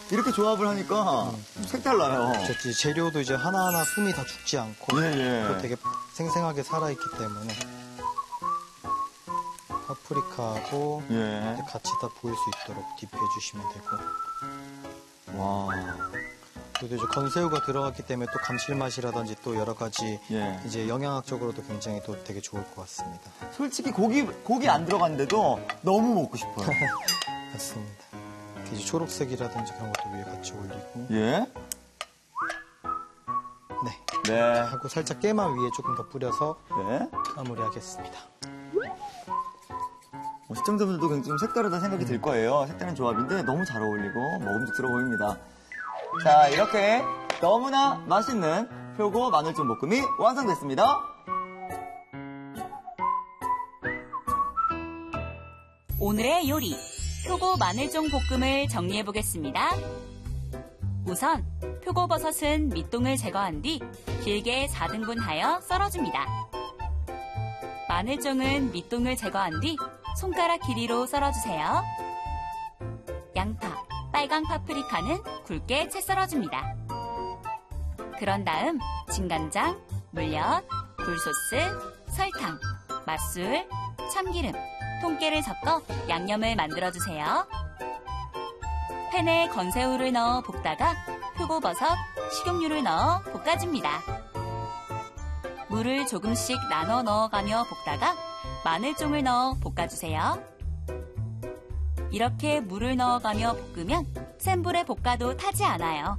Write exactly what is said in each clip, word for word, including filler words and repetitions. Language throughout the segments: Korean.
이렇게 조합을 하니까 음. 색달라요. 그렇지. 재료도 이제 하나하나 숨이 다 죽지 않고 예, 예. 또 되게 생생하게 살아있기 때문에 파프리카하고 예. 같이 다 보일 수 있도록 딥해 주시면 되고. 와. 그리고 이제 건새우가 들어갔기 때문에 또 감칠맛이라든지 또 여러 가지 예. 이제 영양학적으로도 굉장히 또 되게 좋을 것 같습니다. 솔직히 고기 고기 안 들어갔는데도 너무 먹고 싶어요. 맞습니다. 이제 초록색이라든지 그런 것도 위에 같이 올리고. 예. 네. 네. 하고 살짝 깨만 위에 조금 더 뿌려서 네. 마무리하겠습니다. 어, 시청자분들도 굉장히 좀 색다르다 생각이 들 거예요. 색다른 조합인데 너무 잘 어울리고 먹음직스러워 보입니다. 자, 이렇게 너무나 맛있는 표고 마늘종 볶음이 완성됐습니다. 오늘의 요리, 표고 마늘종 볶음을 정리해보겠습니다. 우선 표고버섯은 밑동을 제거한 뒤 길게 사 등분하여 썰어줍니다. 마늘종은 밑동을 제거한 뒤 손가락 길이로 썰어주세요. 양파, 빨강 파프리카는 굵게 채 썰어줍니다. 그런 다음 진간장, 물엿, 굴소스, 설탕, 맛술, 참기름, 통깨를 섞어 양념을 만들어주세요. 팬에 건새우를 넣어 볶다가 표고버섯, 식용유를 넣어 볶아줍니다. 물을 조금씩 나눠 넣어가며 볶다가 마늘종을 넣어 볶아주세요. 이렇게 물을 넣어가며 볶으면 센 불에 볶아도 타지 않아요.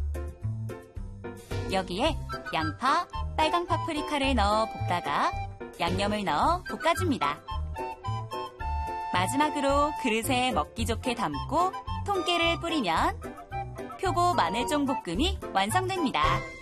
여기에 양파, 빨강 파프리카를 넣어 볶다가 양념을 넣어 볶아줍니다. 마지막으로 그릇에 먹기 좋게 담고 통깨를 뿌리면 표고 마늘종 볶음이 완성됩니다.